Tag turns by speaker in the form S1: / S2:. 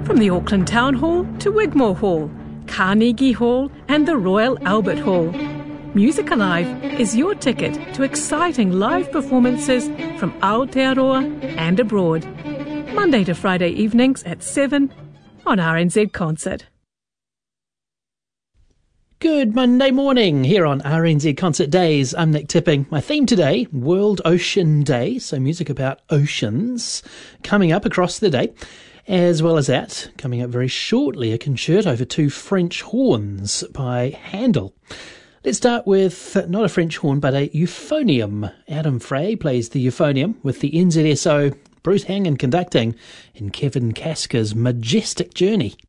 S1: From the Auckland Town Hall to Wigmore Hall, Carnegie Hall and the Royal Albert Hall. Music Alive is your ticket to exciting live performances from Aotearoa and abroad. Monday to Friday evenings at 7 on RNZ Concert.
S2: Good Monday morning here on RNZ Concert Days. I'm Nick Tipping. My theme today, World Ocean Day, so music about oceans coming up across the day. As well as that, coming up very shortly, a concerto for two French horns by Handel. Let's start with not a French horn, but a euphonium. Adam Frey plays the euphonium with the NZSO, Bruce Hangen conducting, and Kevin Casker's majestic journey.